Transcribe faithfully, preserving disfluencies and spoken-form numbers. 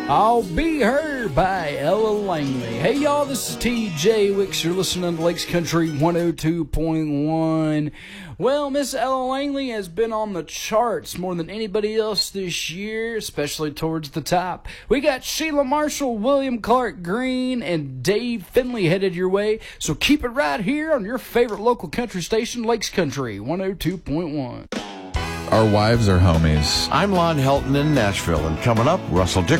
I'll Be Her by Ella Langley. Hey, y'all, this is T J Wicks. You're listening to Lakes Country one oh two point one. Well, Miss Ella Langley has been on the charts more than anybody else this year, especially towards the top. We got Sheila Marshall, William Clark Green, and Dave Finley headed your way. So keep it right here on your favorite local country station, Lakes Country one oh two point one. Our wives are homies. I'm Lon Helton in Nashville, and coming up, Russell Dickerson.